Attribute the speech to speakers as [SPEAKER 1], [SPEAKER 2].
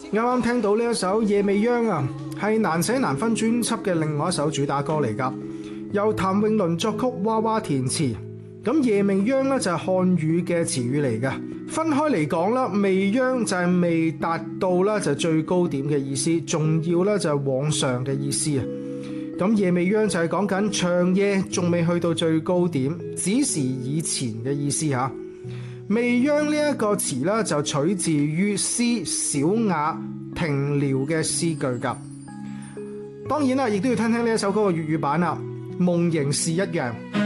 [SPEAKER 1] 啱啱聽到呢一首《夜未央》啊，係難捨難分專輯嘅另外一首主打歌嚟㗎，由譚詠麟作曲，娃娃填詞。咁夜未央咧就係漢語嘅詞語嚟嘅，分開嚟講啦，未央就係未達到啦就最高點嘅意思，仲要咧就係往上嘅意思啊。咁夜未央就係講緊長夜仲未去到最高點，只是以前嘅意思嚇。未央呢一個詞咧就取自於詩小雅停聊嘅詩句㗎。當然啦，亦都要聽聽呢一首歌嘅粵語版啦，夢仍是一樣。